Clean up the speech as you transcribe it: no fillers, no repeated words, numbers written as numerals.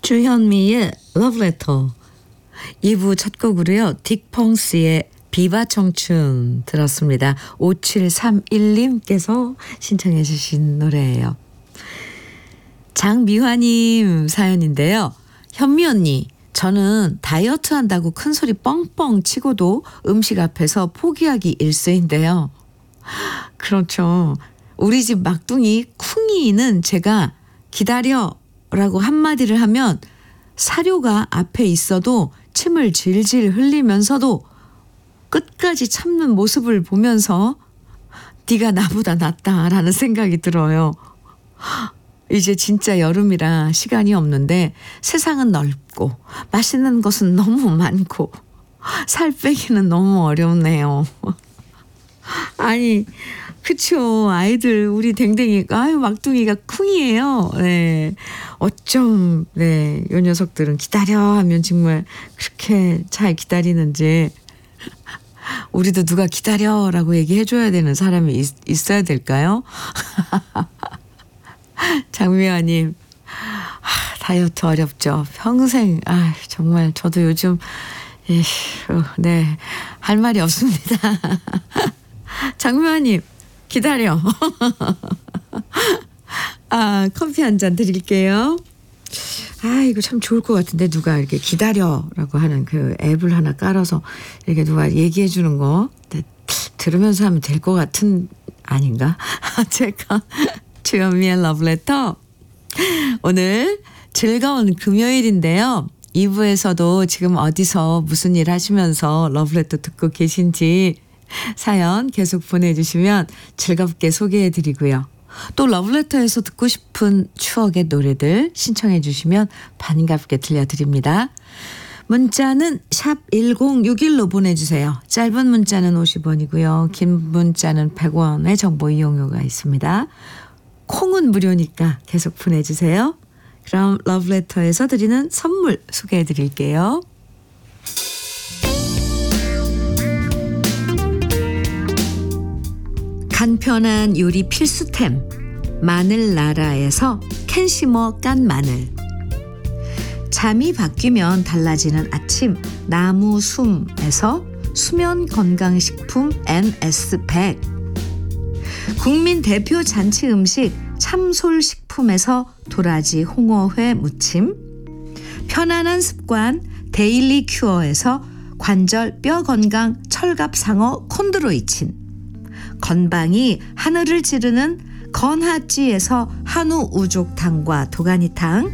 주현미의 러브레터 2부 첫 곡으로요. 딕펑스의 비바 청춘 들었습니다. 5731님께서 신청해 주신 노래예요. 장미화님 사연인데요. 현미 언니, 저는 다이어트 한다고 큰소리 뻥뻥 치고도 음식 앞에서 포기하기 일쑤인데요. 그렇죠. 우리 집 막둥이 쿵이는 제가 기다려라고 한마디를 하면 사료가 앞에 있어도 침을 질질 흘리면서도 끝까지 참는 모습을 보면서 네가 나보다 낫다라는 생각이 들어요. 이제 진짜 여름이라 시간이 없는데 세상은 넓고 맛있는 것은 너무 많고 살 빼기는 너무 어렵네요. 아니 그쵸. 아이들 우리 댕댕이가 막둥이가 쿵이에요. 네. 어쩜 네, 요 녀석들은 기다려 하면 정말 그렇게 잘 기다리는지 우리도 누가 기다려라고 얘기해 줘야 되는 사람이 있어야 될까요? 장미화님, 다이어트 어렵죠. 평생 정말 저도 요즘 네, 할 말이 없습니다. 장미화님 기다려. 커피 한 잔 드릴게요. 이거 참 좋을 것 같은데 누가 이렇게 기다려라고 하는 그 앱을 하나 깔아서 이렇게 누가 얘기해 주는 거 들으면서 하면 될 것 같은 아닌가? 제가 주현미의 러브레터 오늘 즐거운 금요일인데요. 2부에서도 지금 어디서 무슨 일 하시면서 러브레터 듣고 계신지 사연 계속 보내주시면 즐겁게 소개해드리고요. 또 러브레터에서 듣고 싶은 추억의 노래들 신청해 주시면 반갑게 들려드립니다. 문자는 샵 1061로 보내주세요. 짧은 문자는 50원이고요. 긴 문자는 100원의 정보 이용료가 있습니다. 콩은 무료니까 계속 보내주세요. 그럼 러브레터에서 드리는 선물 소개해 드릴게요. 간편한 요리 필수템 마늘나라에서 캔심어 깐 마늘, 잠이 바뀌면 달라지는 아침 나무숨에서 수면 건강식품 NS100, 국민 대표 잔치 음식 참솔식품에서 도라지 홍어회 무침, 편안한 습관 데일리 큐어에서 관절 뼈 건강 철갑상어 콘드로이친, 건방이 하늘을 찌르는 건하찌에서 한우 우족탕과 도가니탕,